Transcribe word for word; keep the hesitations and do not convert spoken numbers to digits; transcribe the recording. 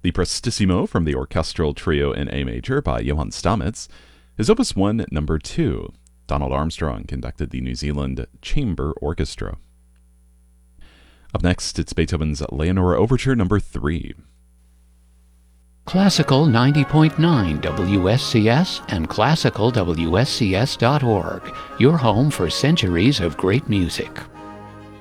The Prestissimo from the orchestral trio in A major by Johann Stamitz is Opus one, number two. Donald Armstrong conducted the New Zealand Chamber Orchestra. Up next, it's Beethoven's Leonore Overture number three. Classical ninety point nine W S C S and classical W S C S dot org, your home for centuries of great music.